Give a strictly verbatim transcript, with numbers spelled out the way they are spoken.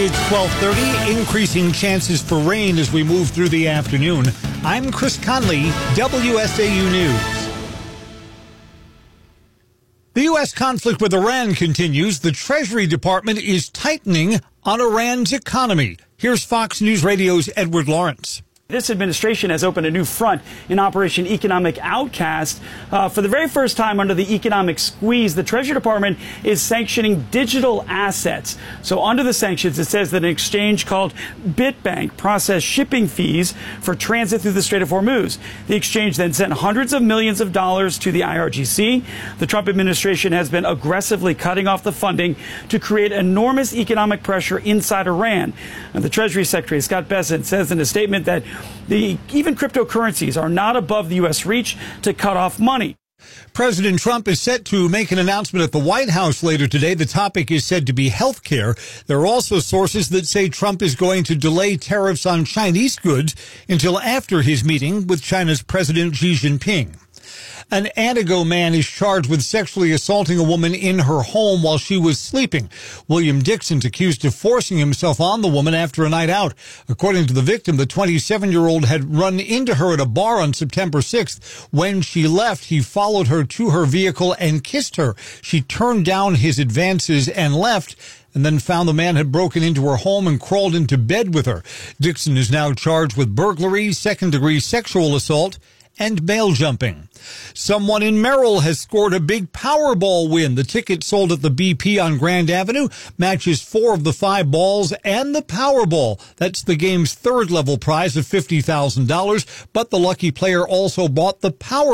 It's twelve thirty, increasing chances for rain as we move through the afternoon. I'm Chris Conley, W S A U News. The U S conflict with Iran continues. The Treasury Department is tightening on Iran's economy. Here's Fox News Radio's Edward Lawrence. This administration has opened a new front in Operation Economic Outcast. Uh, for the very first time under the economic squeeze, the Treasury Department is sanctioning digital assets. So under the sanctions, it says that an exchange called BitBank processed shipping fees for transit through the Strait of Hormuz. The exchange then sent hundreds of millions of dollars to the I R G C. The Trump administration has been aggressively cutting off the funding to create enormous economic pressure inside Iran. And the Treasury Secretary, Scott Bessent, says in a statement that The, even cryptocurrencies are not above the U S reach to cut off money. President Trump is set to make an announcement at the White House later today. The topic is said to be health care. There are also sources that say Trump is going to delay tariffs on Chinese goods until after his meeting with China's President Xi Jinping. An Antigo man is charged with sexually assaulting a woman in her home while she was sleeping. William Dixon's accused of forcing himself on the woman after a night out. According to the victim, the twenty-seven-year-old had run into her at a bar on September sixth. When she left, he followed her to her vehicle and kissed her. She turned down his advances and left, and then found the man had broken into her home and crawled into bed with her. Dixon is now charged with burglary, second-degree sexual assault, and bail jumping. Someone in Merrill has scored a big Powerball win. The ticket sold at the B P on Grand Avenue matches four of the five balls and the Powerball. That's the game's third level prize of fifty thousand dollars, but the lucky player also bought the Powerball